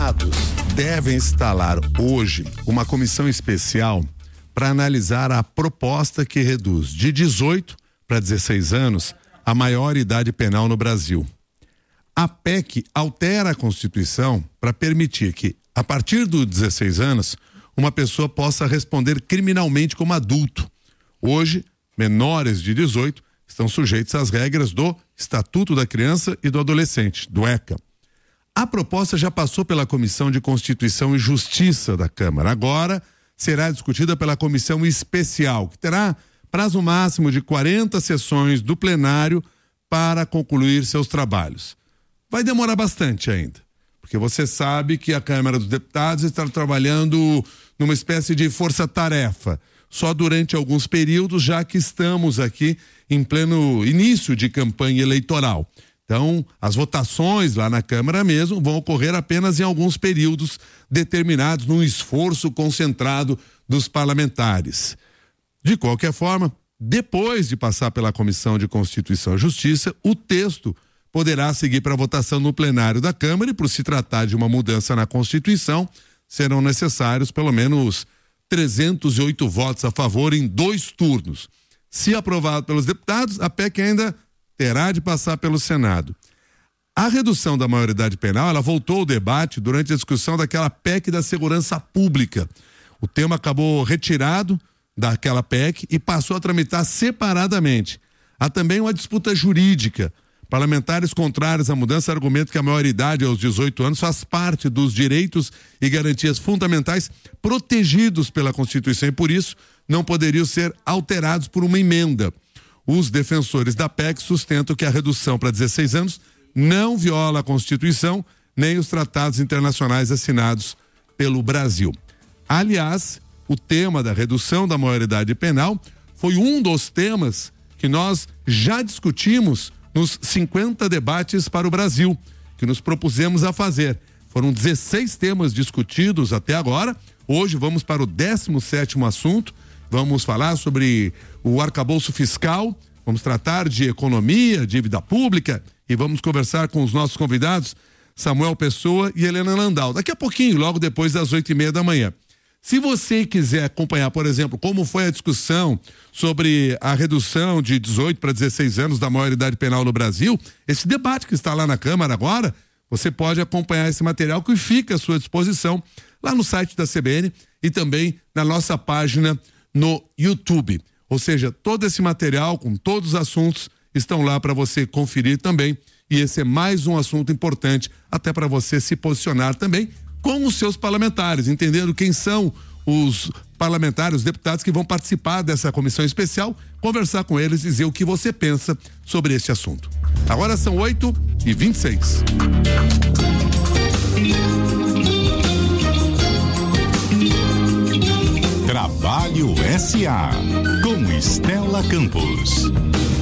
deputados devem instalar hoje uma comissão especial para analisar a proposta que reduz de 18 para 16 anos a maior idade penal no Brasil. A PEC altera a Constituição para permitir que, a partir dos 16 anos, uma pessoa possa responder criminalmente como adulto. Hoje, menores de 18 estão sujeitos às regras do Estatuto da Criança e do Adolescente, do ECA. A proposta já passou pela Comissão de Constituição e Justiça da Câmara. Agora será discutida pela Comissão Especial, que terá prazo máximo de 40 sessões do plenário para concluir seus trabalhos. Vai demorar bastante ainda, porque você sabe que a Câmara dos Deputados está trabalhando numa espécie de força-tarefa, só durante alguns períodos, já que estamos aqui em pleno início de campanha eleitoral. Então, as votações lá na Câmara mesmo vão ocorrer apenas em alguns períodos determinados, num esforço concentrado dos parlamentares. De qualquer forma, depois de passar pela Comissão de Constituição e Justiça, o texto poderá seguir para votação no plenário da Câmara e, por se tratar de uma mudança na Constituição, serão necessários pelo menos 308 votos a favor em 2 turnos. Se aprovado pelos deputados, a PEC ainda terá de passar pelo Senado. A redução da maioridade penal, ela voltou ao debate durante a discussão daquela PEC da segurança pública. O tema acabou retirado daquela PEC e passou a tramitar separadamente. Há também uma disputa jurídica. Parlamentares contrários à mudança argumentam que a maioridade aos 18 anos faz parte dos direitos e garantias fundamentais protegidos pela Constituição e, por isso, não poderiam ser alterados por uma emenda. Os defensores da PEC sustentam que a redução para 16 anos não viola a Constituição nem os tratados internacionais assinados pelo Brasil. Aliás, o tema da redução da maioridade penal foi um dos temas que nós já discutimos nos 50 debates para o Brasil, que nos propusemos a fazer. Foram 16 temas discutidos até agora. Hoje vamos para o 17º assunto. Vamos falar sobre o arcabouço fiscal, vamos tratar de economia, dívida pública e vamos conversar com os nossos convidados, Samuel Pessoa e Helena Landau. Daqui a pouquinho, logo depois das 8:30 da manhã. Se você quiser acompanhar, por exemplo, como foi a discussão sobre a redução de 18 para 16 anos da maioridade penal no Brasil, esse debate que está lá na Câmara agora, você pode acompanhar esse material que fica à sua disposição lá no site da CBN e também na nossa página no YouTube. Ou seja, todo esse material com todos os assuntos estão lá para você conferir também. E esse é mais um assunto importante até para você se posicionar também com os seus parlamentares, entendendo quem são os parlamentares, os deputados que vão participar dessa comissão especial, conversar com eles e dizer o que você pensa sobre este assunto. Agora são 8h26. Trabalho SA, com Estela Campos.